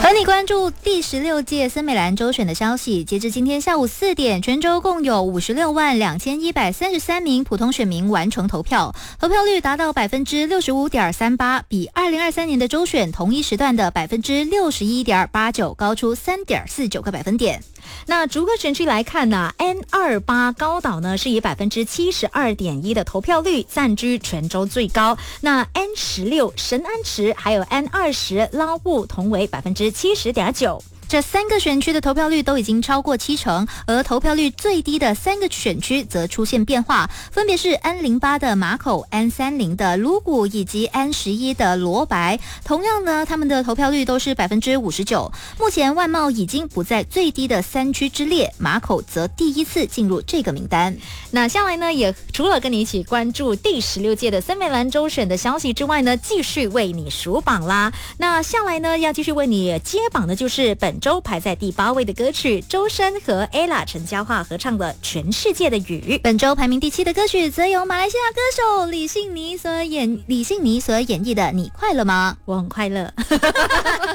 而你关注第16届森美兰州选的消息，截至今天下午4点，全州共有56万2133名普通选民完成投票，投票率达到 65.38%， 比2023年的州选同一时段的 61.89% 高出 3.49个百分点。 那逐个选区来看呢 ，N28 高岛呢是以 72.1% 的投票率占据全州最高。那 N16 神安池还有 N20 捞雾同为 70.9%。 这3个选区的投票率都已经超过70%，而投票率最低的3个选区则出现变化，分别是 N08 的马口、N30 的鹿谷以及 N11 的罗白。同样呢，他们的投票率都是 59%。目前外贸已经不在最低的3区之列，马口则第一次进入这个名单。 那下来呢，也除了跟你一起关注第16届的森美兰州选的消息之外呢，继续为你数榜啦。那下来呢，要继续为你接榜的就是本周排在第8位的歌曲，周深和 Ella 陈嘉桦合唱的《全世界的雨》。 本周排名第7的歌曲则由马来西亚歌手李信妮所演绎的《你快乐吗》。 我很快乐。